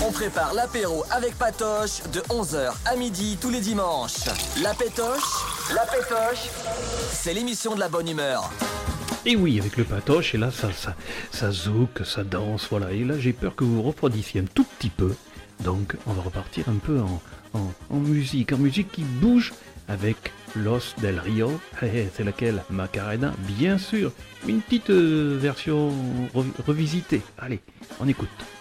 On prépare l'apéro avec Patoche de 11h à midi tous les dimanches. La Pétoche, c'est l'émission de la bonne humeur. Et oui, avec le Patoche, et là ça zouk, ça danse, voilà. Et là j'ai peur que vous refroidissiez un tout petit peu. Donc on va repartir un peu en musique qui bouge avec Los del Rio. C'est laquelle? Macarena, bien sûr. Une petite version revisitée. Allez, on écoute.